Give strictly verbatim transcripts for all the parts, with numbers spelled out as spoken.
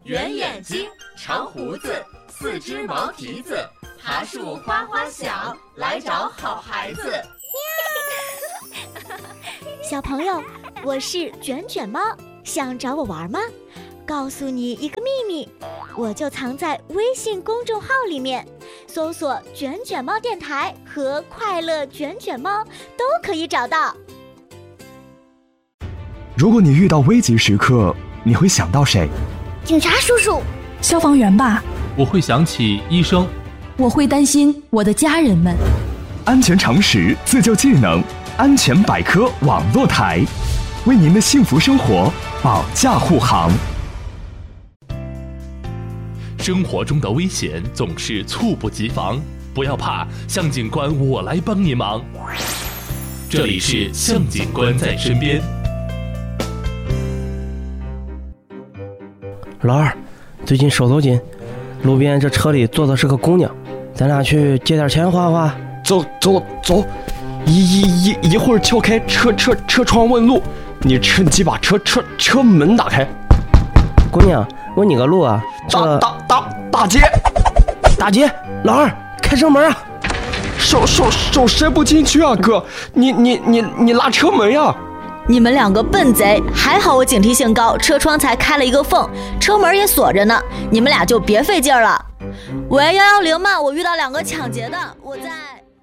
圆眼睛，长胡子，四只毛蹄子，爬树哗哗响，来找好孩子。 小朋友，我是卷卷猫，想找我玩吗？告诉你一个秘密，我就藏在微信公众号里面，搜索卷卷猫电台和快乐卷卷猫都可以找到。 如果你遇到危急时刻，你会想到谁？ 警察叔叔。 消防员吧。 我会想起医生。 我会担心我的家人们。 安全常识，自救技能，安全百科网络台，为您的幸福生活保驾护航。 生活中的危险总是猝不及防，不要怕，向警官我来帮你忙。这里是向警官在身边。 老二，最近手头紧，路边这车里坐的是个姑娘，咱俩去借点钱花花。 走走走，一一一一会儿敲开车车车窗问路，你趁机把车车车门打开。 姑娘，问你个路啊。 大大大大姐， 大姐，老二开车门啊！ 手手手伸不进去啊，哥，你你你你拉车门呀！ 你们两个笨贼，还好我警惕性高，车窗才开了一个缝，车门也锁着呢，你们俩就别费劲了。喂，幺幺零吗？我遇到两个抢劫的，我在。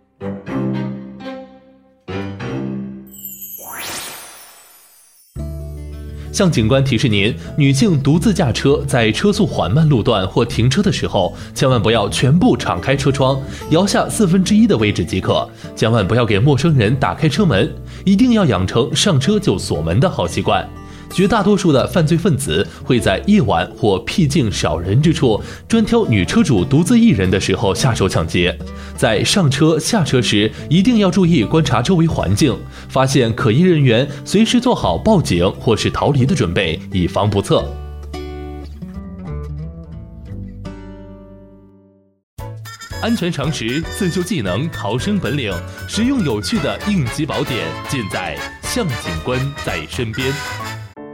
向警官提示您，女性独自驾车在车速缓慢路段或停车的时候，千万不要全部敞开车窗，摇下四分之一的位置即可，千万不要给陌生人打开车门，一定要养成上车就锁门的好习惯。绝大多数的犯罪分子会在夜晚或僻静少人之处，专挑女车主独自一人的时候下手抢劫。在上车下车时，一定要注意观察周围环境，发现可疑人员，随时做好报警或是逃离的准备，以防不测。安全常识、自救技能、逃生本领，实用有趣的应急宝典，尽在向警官在身边。